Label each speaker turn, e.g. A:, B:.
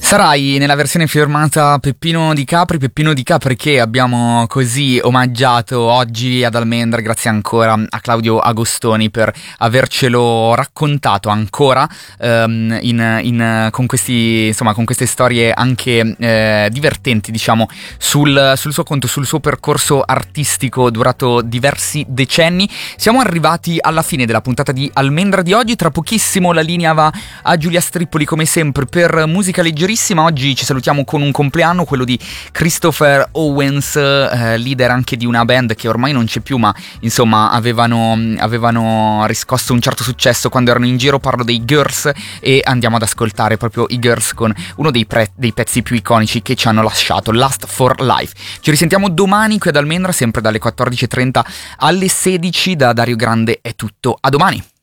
A: Sarai nella versione firmata Peppino Di Capri che abbiamo così omaggiato oggi ad Almendra, grazie ancora a Claudio Agostoni per avercelo raccontato ancora con queste storie anche divertenti, diciamo, sul suo conto, sul suo percorso artistico durato diversi decenni. Siamo arrivati alla fine della puntata di Almendra di oggi. Tra pochissimo la linea va a Giulia Strippoli, come sempre, per musica leggerissima. Oggi ci salutiamo con un compleanno, quello di Christopher Owens, leader anche di una band che ormai non c'è più, ma insomma avevano riscosso un certo successo quando erano in giro. Parlo dei Girls, e andiamo ad ascoltare proprio i Girls con uno dei pezzi più iconici che ci hanno lasciato, Last for Life. Ci risentiamo domani qui ad Almendra, sempre dalle 14:30 alle 16. Da Dario Grande è tutto, a domani.